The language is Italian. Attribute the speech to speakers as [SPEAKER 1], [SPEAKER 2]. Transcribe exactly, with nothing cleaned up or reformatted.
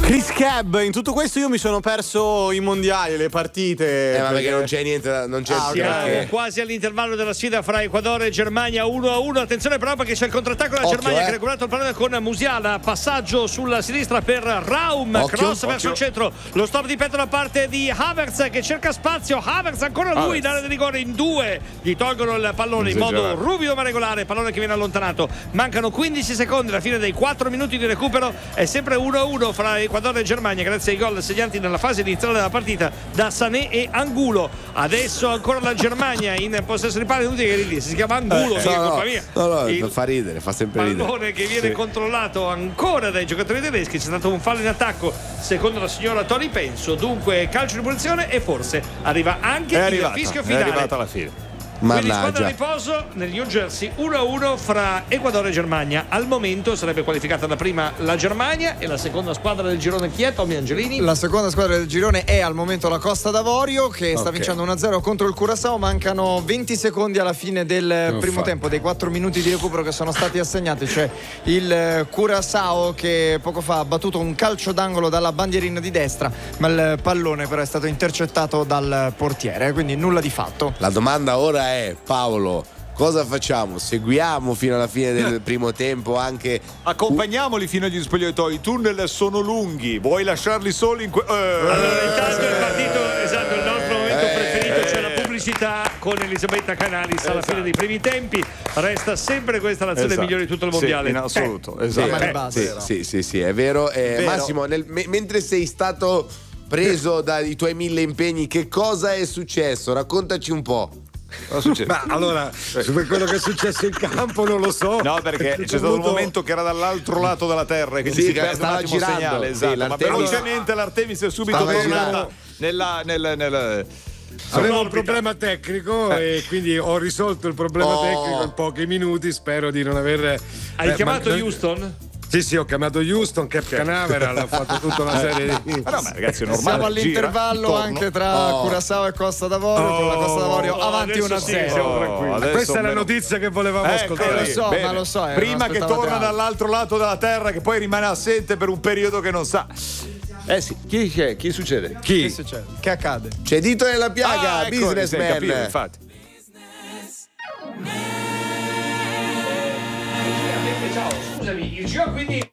[SPEAKER 1] Chris Cab, in tutto questo io mi sono perso i mondiali, le partite.
[SPEAKER 2] Eh, ma perché non c'è niente, da- non c'è
[SPEAKER 1] Ah,
[SPEAKER 2] il
[SPEAKER 1] ok.
[SPEAKER 2] perché.
[SPEAKER 3] Quasi all'intervallo della sfida fra Ecuador e Germania, uno a uno. Attenzione però perché c'è il contrattacco della
[SPEAKER 2] Occhio,
[SPEAKER 3] Germania
[SPEAKER 2] eh.
[SPEAKER 3] che ha recuperato il pallone con Musiala. Passaggio sulla sinistra per Raum,
[SPEAKER 2] Occhio,
[SPEAKER 3] cross
[SPEAKER 2] occhio.
[SPEAKER 3] verso il centro. Lo stop di petto da parte di Havertz che cerca spazio. Havertz ancora lui
[SPEAKER 4] Havertz.
[SPEAKER 3] in area di rigore in due. Gli tolgono il pallone in modo
[SPEAKER 4] Esagerato.
[SPEAKER 3] ruvido ma regolare. Pallone che viene allontanato. Mancano quindici secondi alla fine dei quattro minuti di recupero. È sempre uno a uno fra Ecuador e Germania grazie ai gol segnati nella fase iniziale della partita da Sané e Angulo. Adesso ancora la Germania in possesso di palla, inutile che ridi, si chiama Angulo,
[SPEAKER 2] Eh,
[SPEAKER 3] che è
[SPEAKER 2] no,
[SPEAKER 3] colpa
[SPEAKER 2] no,
[SPEAKER 3] mia.
[SPEAKER 2] no, no,
[SPEAKER 3] Il
[SPEAKER 2] fa ridere, fa sempre ridere.
[SPEAKER 3] pallone che viene controllato ancora dai giocatori tedeschi. C'è stato un fallo in attacco secondo la signora Toni Penso, dunque calcio di punizione e forse arriva anche
[SPEAKER 4] È
[SPEAKER 3] il
[SPEAKER 4] arrivata,
[SPEAKER 3] fischio
[SPEAKER 4] è
[SPEAKER 3] finale.
[SPEAKER 4] arrivata alla fine.
[SPEAKER 3] Quindi squadra
[SPEAKER 2] Mannaggia.
[SPEAKER 3] di riposo nel New Jersey uno a uno fra Ecuador e Germania. Al momento sarebbe qualificata la prima la Germania e la seconda squadra del girone chi è? Tommy Angelini?
[SPEAKER 5] La seconda squadra del girone è al momento la Costa d'Avorio che sta
[SPEAKER 4] Ok.
[SPEAKER 5] vincendo uno a zero contro il Curaçao. Mancano venti secondi alla fine del
[SPEAKER 4] Non
[SPEAKER 5] primo
[SPEAKER 4] fa.
[SPEAKER 5] tempo, dei quattro minuti di recupero che sono stati assegnati. C'è il eh, Curaçao che poco fa ha battuto un calcio d'angolo dalla bandierina di destra, ma il pallone però è stato intercettato dal portiere, quindi nulla di fatto.
[SPEAKER 2] La domanda ora è, Paolo, cosa facciamo? Seguiamo fino alla fine del primo tempo anche
[SPEAKER 4] Accompagniamoli fino agli spogliatoi. I tunnel sono lunghi. Vuoi lasciarli soli in que- eh.
[SPEAKER 3] Allora, intanto è partito, esatto, il nostro momento
[SPEAKER 2] Eh,
[SPEAKER 3] preferito, c'è la pubblicità con Elisabetta Canalis alla fine dei primi tempi. Resta sempre questa l'azione
[SPEAKER 4] Esatto.
[SPEAKER 3] migliore di tutto il
[SPEAKER 4] Sì,
[SPEAKER 3] mondiale.
[SPEAKER 4] in assoluto,
[SPEAKER 3] Eh,
[SPEAKER 4] esatto.
[SPEAKER 5] Ma di
[SPEAKER 3] eh,
[SPEAKER 5] base.
[SPEAKER 2] Sì, sì, sì, sì, è vero. Eh,
[SPEAKER 4] Vero.
[SPEAKER 2] Massimo, nel- me- mentre sei stato preso dai tuoi mille impegni, che cosa è successo? Raccontaci un po'.
[SPEAKER 4] Cosa succede?
[SPEAKER 6] Ma allora, su quello che è successo in campo non lo so.
[SPEAKER 4] No, perché c'è stato un momento che era dall'altro lato della terra e quindi
[SPEAKER 2] Sì,
[SPEAKER 4] si perde un
[SPEAKER 2] stava
[SPEAKER 4] attimo il
[SPEAKER 2] girando.
[SPEAKER 4] segnale.
[SPEAKER 2] Sì,
[SPEAKER 4] Esatto. Ma
[SPEAKER 2] l'Artemis-
[SPEAKER 4] velocemente l'Artemis è subito
[SPEAKER 2] Stava
[SPEAKER 4] tornata
[SPEAKER 2] girando.
[SPEAKER 4] nella, nel, nel,
[SPEAKER 6] Avevo un
[SPEAKER 4] orbita.
[SPEAKER 6] problema tecnico e quindi ho risolto il problema
[SPEAKER 2] Oh.
[SPEAKER 6] tecnico in pochi minuti. Spero di non aver.
[SPEAKER 3] Hai
[SPEAKER 6] eh,
[SPEAKER 3] chiamato
[SPEAKER 6] ma-
[SPEAKER 3] Houston?
[SPEAKER 6] Sì, sì, ho chiamato Houston, Cap Canaveral, ho fatto tutta una serie di.
[SPEAKER 4] Ma no, ma ragazzi, è normale.
[SPEAKER 5] Siamo
[SPEAKER 4] gira,
[SPEAKER 5] all'intervallo
[SPEAKER 4] ritorno.
[SPEAKER 5] anche tra
[SPEAKER 2] Oh.
[SPEAKER 5] Curaçao e Costa d'Avorio, con la Costa d'Avorio
[SPEAKER 3] Oh,
[SPEAKER 5] avanti
[SPEAKER 3] adesso
[SPEAKER 5] uno a
[SPEAKER 3] sì,
[SPEAKER 5] zero.
[SPEAKER 3] siamo tranquilli.
[SPEAKER 4] adesso
[SPEAKER 6] Questa è la
[SPEAKER 4] meno-
[SPEAKER 6] notizia che volevamo
[SPEAKER 4] Ecco
[SPEAKER 6] ascoltare.
[SPEAKER 5] lo so,
[SPEAKER 4] Bene.
[SPEAKER 5] ma lo so, eh,
[SPEAKER 4] Prima
[SPEAKER 5] non
[SPEAKER 4] che
[SPEAKER 5] aspettavate
[SPEAKER 4] torna
[SPEAKER 5] altro.
[SPEAKER 4] dall'altro lato della terra, che poi rimane assente per un periodo che non sa. Eh sì, chi c'è? Chi succede?
[SPEAKER 6] Chi?
[SPEAKER 5] Che succede? Che accade?
[SPEAKER 2] C'è dito nella piaga,
[SPEAKER 4] Ah, ecco, sì,
[SPEAKER 2] businessman.
[SPEAKER 4] capivo, infatti.
[SPEAKER 3] Ciao, scusami, il giro quindi